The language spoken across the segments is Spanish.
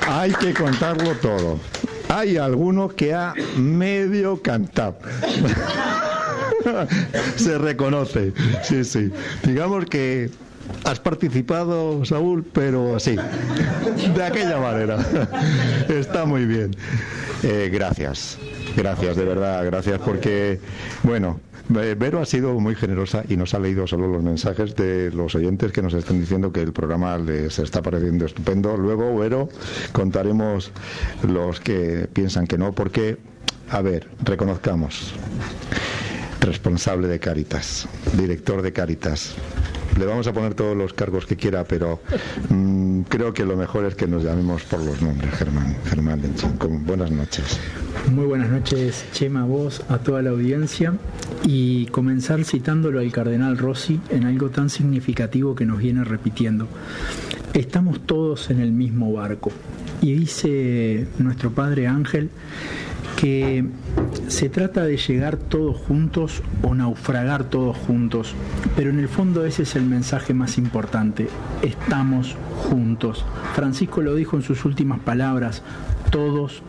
hay que contarlo todo. Hay alguno que ha medio cantado. Se reconoce, sí, sí. Digamos que has participado, Saúl, pero sí, de aquella manera. Está muy bien. Gracias, de verdad, gracias porque, bueno, Vero ha sido muy generosa y nos ha leído solo los mensajes de los oyentes que nos están diciendo que el programa les está pareciendo estupendo. Luego, Vero, contaremos los que piensan que no, porque, a ver, reconozcamos. Responsable de Cáritas, director de Cáritas. Le vamos a poner todos los cargos que quiera, pero creo que lo mejor es que nos llamemos por los nombres. Germán Lenchin, buenas noches. Muy buenas noches, Chema, a vos, a toda la audiencia, y comenzar citándolo al cardenal Rossi en algo tan significativo que nos viene repitiendo. Estamos todos en el mismo barco, y dice nuestro Padre Ángel que se trata de llegar todos juntos o naufragar todos juntos, pero en el fondo ese es el mensaje más importante: estamos juntos. Francisco lo dijo en sus últimas palabras: todos,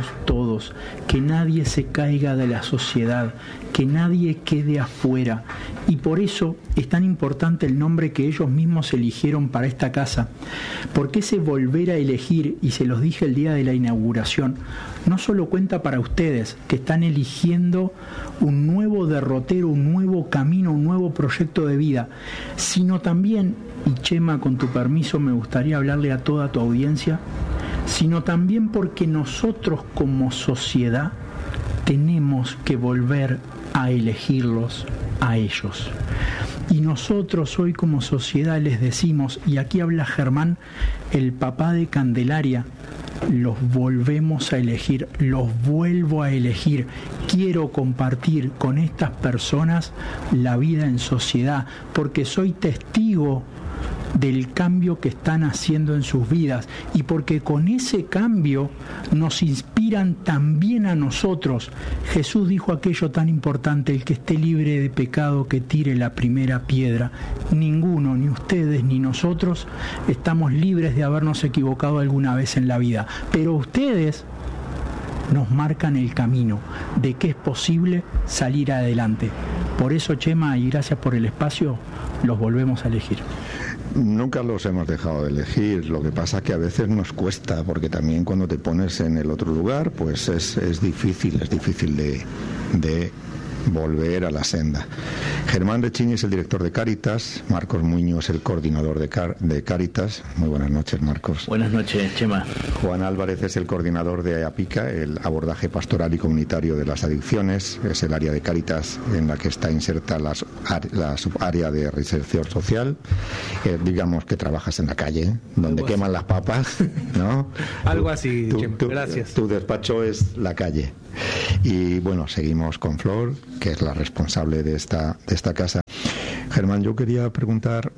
que nadie se caiga de la sociedad, que nadie quede afuera. Y por eso es tan importante el nombre que ellos mismos eligieron para esta casa, porque ese volver a elegir, y se los dije el día de la inauguración, no solo cuenta para ustedes, que están eligiendo un nuevo derrotero, un nuevo camino, un nuevo proyecto de vida, sino también, y Chema, con tu permiso, me gustaría hablarle a toda tu audiencia, sino también porque nosotros como sociedad tenemos que volver a elegirlos a ellos. Y nosotros hoy como sociedad les decimos, y aquí habla Germán, el papá de Candelaria, los volvemos a elegir, los vuelvo a elegir. Quiero compartir con estas personas la vida en sociedad, porque soy testigo del cambio que están haciendo en sus vidas, y porque con ese cambio nos inspiran también a nosotros. Jesús dijo aquello tan importante: el que esté libre de pecado que tire la primera piedra. Ninguno, ni ustedes ni nosotros, estamos libres de habernos equivocado alguna vez en la vida, pero ustedes nos marcan el camino de que es posible salir adelante. Por eso, Chema, y gracias por el espacio, los volvemos a elegir. Nunca los hemos dejado de elegir, lo que pasa que a veces nos cuesta, porque también cuando te pones en el otro lugar, pues es difícil de volver a la senda. Germán Lenchin es el director de Cáritas, Marcos Muñoz es el coordinador de Cáritas. Muy buenas noches, Marcos. Buenas noches, Chema. Juan Álvarez es el coordinador de APICA, el abordaje pastoral y comunitario de las adicciones. Es el área de Cáritas en la que está inserta la subárea de reinserción social. Digamos que trabajas en la calle, donde queman las papas, ¿no? Algo así, Chema. Gracias. Tu despacho es la calle. Y bueno, seguimos con Flor, que es la responsable de esta casa. Germán, yo quería preguntar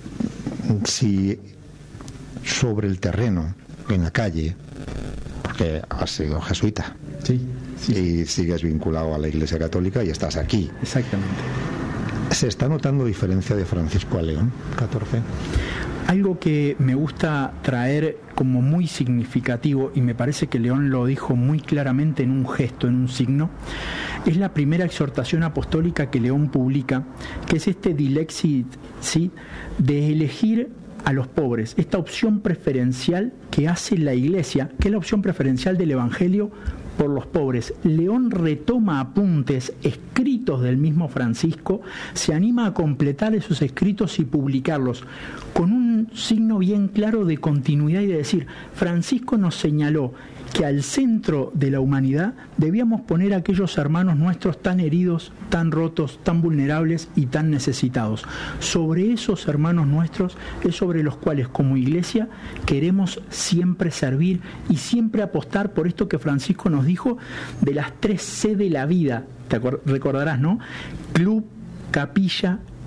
si sobre el terreno, en la calle, porque has sido jesuita. Sí. Y sigues vinculado a la Iglesia Católica y estás aquí. Exactamente. ¿Se está notando diferencia de Francisco a León XIV? Algo que me gusta traer como muy significativo, y me parece que León lo dijo muy claramente en un gesto, en un signo, es la primera exhortación apostólica que León publica, que es este dilexit, ¿sí?, de elegir a los pobres, esta opción preferencial que hace la Iglesia, que es la opción preferencial del Evangelio por los pobres. León retoma apuntes escritos del mismo Francisco, se anima a completar esos escritos y publicarlos con un signo bien claro de continuidad y de decir: Francisco nos señaló que al centro de la humanidad debíamos poner a aquellos hermanos nuestros tan heridos, tan rotos, tan vulnerables y tan necesitados. Sobre esos hermanos nuestros es sobre los cuales como Iglesia queremos siempre servir y siempre apostar por esto que Francisco nos dijo de las 3 C de la vida. Te recordarás, ¿no? Club, capilla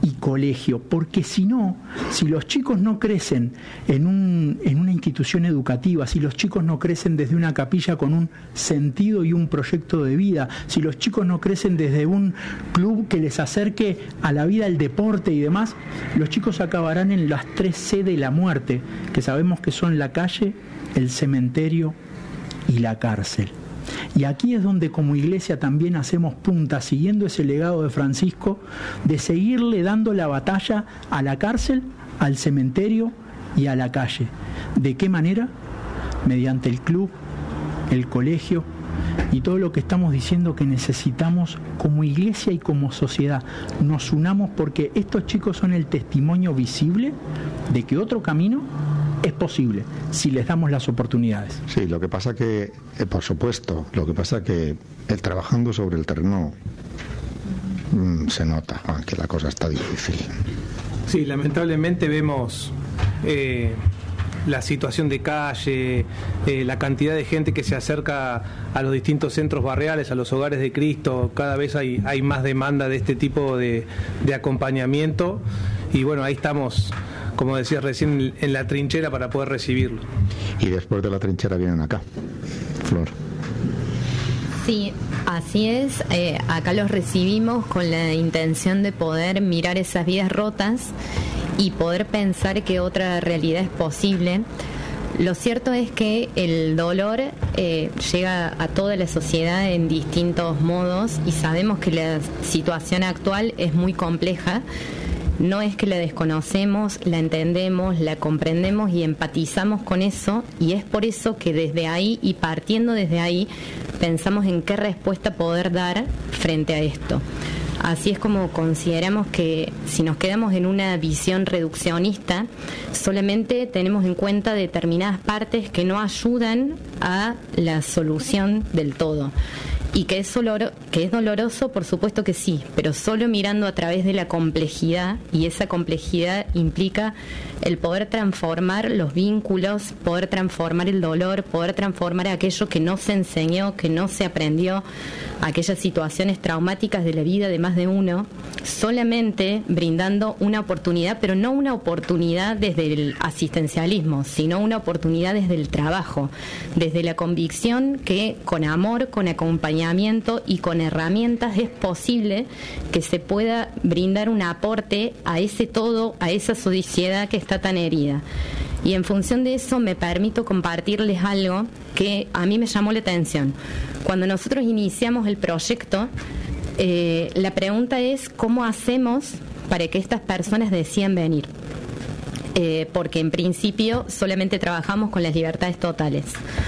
y colegio, porque si no, si los chicos no crecen en una institución educativa, si los chicos no crecen desde una capilla con un sentido y un proyecto de vida, si los chicos no crecen desde un club que les acerque a la vida, al deporte y demás, los chicos acabarán en las 3C de la muerte, que sabemos que son la calle, el cementerio y la cárcel. Y aquí es donde como iglesia también hacemos punta, siguiendo ese legado de Francisco, de seguirle dando la batalla a la cárcel, al cementerio y a la calle. ¿De qué manera? Mediante el club, el colegio y todo lo que estamos diciendo que necesitamos como iglesia y como sociedad. Nos unamos porque estos chicos son el testimonio visible de que otro camino es posible si les damos las oportunidades. Sí, lo que pasa que, por supuesto, lo que pasa que el trabajando sobre el terreno se nota que la cosa está difícil. Sí, lamentablemente vemos la situación de calle, la cantidad de gente que se acerca a los distintos centros barriales, a los hogares de Cristo. Cada vez hay más demanda de este tipo de acompañamiento y bueno, ahí estamos, como decía recién, en la trinchera para poder recibirlo. Y después de la trinchera vienen acá. Flor. Sí, así es. Acá los recibimos con la intención de poder mirar esas vidas rotas y poder pensar que otra realidad es posible. Lo cierto es que el dolor llega a toda la sociedad en distintos modos y sabemos que la situación actual es muy compleja. No es que la desconocemos, la entendemos, la comprendemos y empatizamos con eso, y es por eso que desde ahí y partiendo desde ahí pensamos en qué respuesta poder dar frente a esto. Así es como consideramos que si nos quedamos en una visión reduccionista, solamente tenemos en cuenta determinadas partes que no ayudan a la solución del todo. Y que es doloroso, por supuesto que sí, pero solo mirando a través de la complejidad, y esa complejidad implica el poder transformar los vínculos, poder transformar el dolor, poder transformar aquello que no se enseñó, que no se aprendió, aquellas situaciones traumáticas de la vida de más de uno, solamente brindando una oportunidad, pero no una oportunidad desde el asistencialismo, sino una oportunidad desde el trabajo, desde la convicción que con amor, con acompañamiento y con herramientas es posible que se pueda brindar un aporte a ese todo, a esa sociedad que está tan herida. Y en función de eso me permito compartirles algo que a mí me llamó la atención. Cuando nosotros iniciamos el proyecto, la pregunta es ¿cómo hacemos para que estas personas decidan venir? Porque en principio solamente trabajamos con las libertades totales.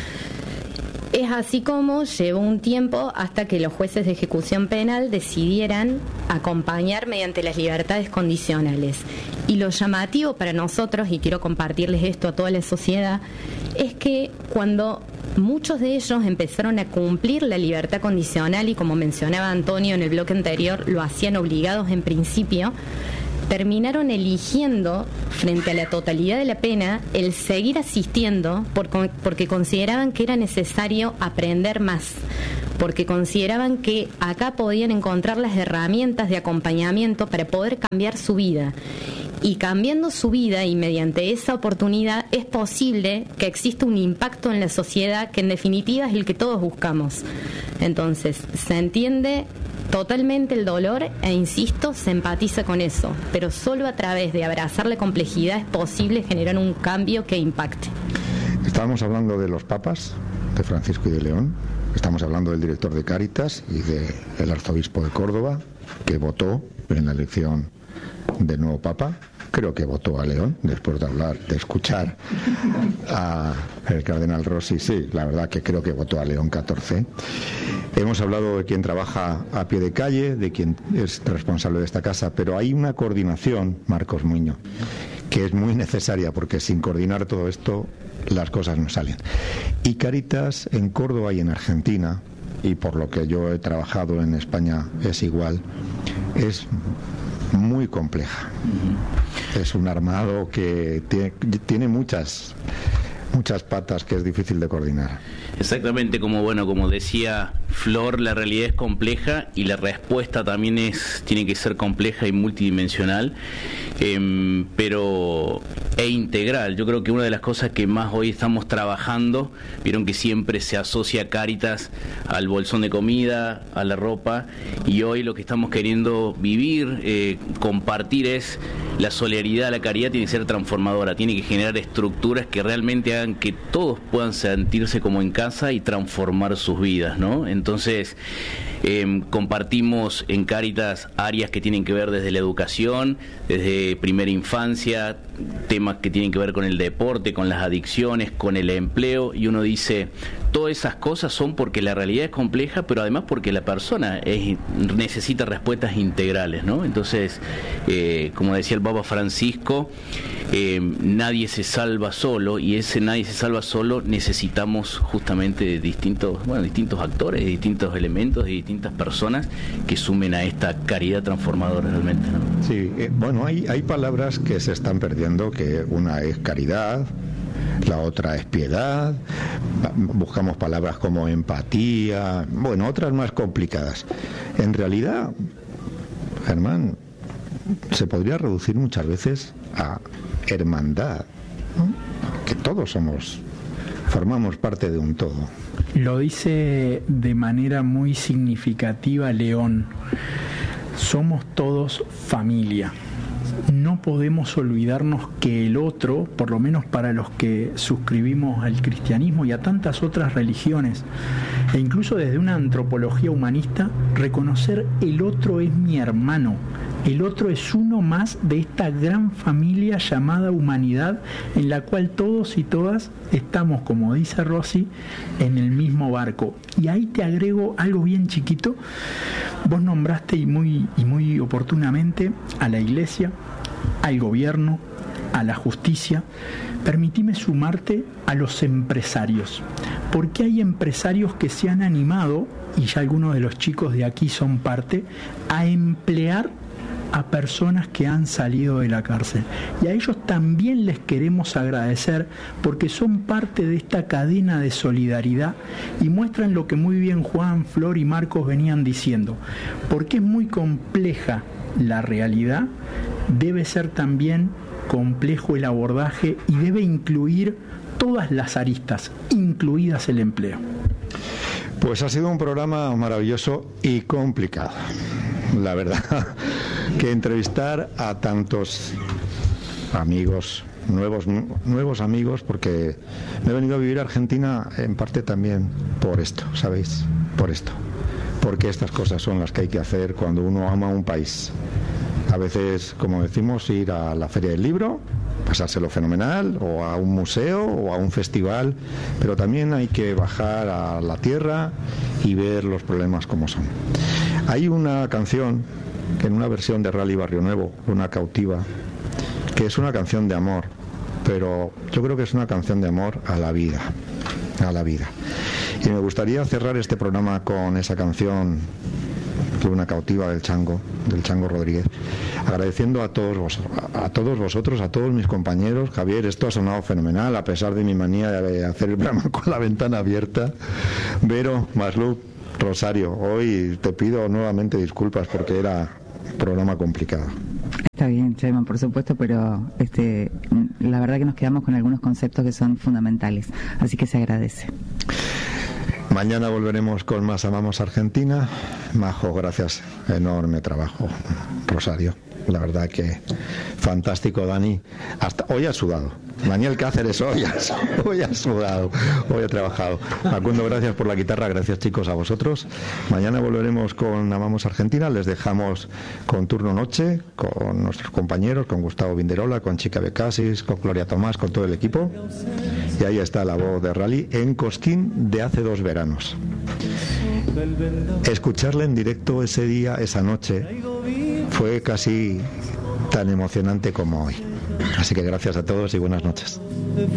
Es así como llevó un tiempo hasta que los jueces de ejecución penal decidieran acompañar mediante las libertades condicionales. Y lo llamativo para nosotros, y quiero compartirles esto a toda la sociedad, es que cuando muchos de ellos empezaron a cumplir la libertad condicional, y como mencionaba Antonio en el bloque anterior, lo hacían obligados en principio, terminaron eligiendo, frente a la totalidad de la pena, el seguir asistiendo porque consideraban que era necesario aprender más, porque consideraban que acá podían encontrar las herramientas de acompañamiento para poder cambiar su vida. Y cambiando su vida y mediante esa oportunidad es posible que exista un impacto en la sociedad que en definitiva es el que todos buscamos. Entonces, se entiende totalmente el dolor e insisto, se empatiza con eso, pero solo a través de abrazar la complejidad es posible generar un cambio que impacte. Estábamos hablando de los papas, de Francisco y de León, estamos hablando del director de Cáritas y del arzobispo de Córdoba, que votó en la elección del nuevo papa. Creo que votó a León, después de escuchar al cardenal Rossi. Sí, la verdad que creo que votó a León XIV. Hemos hablado de quien trabaja a pie de calle, de quien es responsable de esta casa, pero hay una coordinación, Marcos Muñoz, que es muy necesaria, porque sin coordinar todo esto las cosas no salen. Y Cáritas en Córdoba y en Argentina, y por lo que yo he trabajado en España es igual, es muy compleja. Es un armado que tiene muchas muchas patas que es difícil de coordinar. Exactamente, como decía Flor, la realidad es compleja y la respuesta también tiene que ser compleja y multidimensional, pero integral. Yo creo que una de las cosas que más hoy estamos trabajando, vieron que siempre se asocia Cáritas al bolsón de comida, a la ropa, y hoy lo que estamos queriendo vivir, compartir, es la solidaridad, la caridad tiene que ser transformadora, tiene que generar estructuras que realmente hagan que todos puedan sentirse como en casa y transformar sus vidas, ¿no? Entonces, compartimos en Cáritas áreas que tienen que ver desde la educación, desde primera infancia, temas que tienen que ver con el deporte, con las adicciones, con el empleo, y uno dice, todas esas cosas son porque la realidad es compleja, pero además porque la persona necesita respuestas integrales, ¿no? Entonces, como decía el Papa Francisco, nadie se salva solo, y ese nadie se salva solo necesitamos justamente de distintos actores, de distintos elementos, de distintas personas que sumen a esta caridad transformadora realmente, ¿no? Sí, bueno, hay palabras que se están perdiendo, que una es caridad, la otra es piedad, buscamos palabras como empatía, bueno, otras más complicadas. En realidad, Germán, se podría reducir muchas veces a hermandad, ¿no? Que todos formamos parte de un todo. Lo dice de manera muy significativa León: somos todos familia. No podemos olvidarnos que el otro, por lo menos para los que suscribimos al cristianismo y a tantas otras religiones, e incluso desde una antropología humanista, reconocer el otro es mi hermano, el otro es uno más de esta gran familia llamada humanidad, en la cual todos y todas estamos, como dice Rossi, en el mismo barco. Y ahí te agrego algo bien chiquito. Vos nombraste y muy oportunamente a la Iglesia, al gobierno, a la justicia. Permitime sumarte a los empresarios, porque hay empresarios que se han animado, y ya algunos de los chicos de aquí son parte, a emplear a personas que han salido de la cárcel. Y a ellos también les queremos agradecer, porque son parte de esta cadena de solidaridad y muestran lo que muy bien Juan, Flor y Marcos venían diciendo. Porque es muy compleja la realidad, debe ser también complejo el abordaje y debe incluir todas las aristas, incluidas el empleo. Pues ha sido un programa maravilloso y complicado, la verdad, que entrevistar a tantos amigos, nuevos amigos, porque me he venido a vivir a Argentina en parte también por esto, ¿sabéis? Por esto, porque estas cosas son las que hay que hacer cuando uno ama un país. A veces, como decimos, ir a la Feria del Libro, pasárselo fenomenal, o a un museo o a un festival, pero también hay que bajar a la tierra y ver los problemas como son. Hay una canción que en una versión de Rally Barrio Nuevo, Una cautiva, que es una canción de amor, pero yo creo que es una canción de amor a la vida, y me gustaría cerrar este programa con esa canción de Una cautiva del Chango Rodríguez, agradeciendo a todos vosotros, a todos mis compañeros. Javier, esto ha sonado fenomenal, a pesar de mi manía de hacer el programa con la ventana abierta. Vero, Masluk, Rosario, hoy te pido nuevamente disculpas porque era un programa complicado. Está bien, Chema, por supuesto, pero la verdad que nos quedamos con algunos conceptos que son fundamentales, así que se agradece. Mañana volveremos con más Amamos Argentina. Majo, gracias, enorme trabajo. Rosario, la verdad que fantástico. Dani, hasta hoy ha sudado. Daniel Cáceres hoy ha sudado, hoy ha trabajado. Facundo, gracias por la guitarra, gracias chicos a vosotros. Mañana volveremos con Amamos Argentina, les dejamos con turno noche, con nuestros compañeros, con Gustavo Vinderola, con Chica Becasis, con Gloria Tomás, con todo el equipo. Y ahí está la voz de Rally en Cosquín de hace 2 veranos. Escucharla en directo ese día, esa noche, fue casi tan emocionante como hoy. Así que gracias a todos y buenas noches.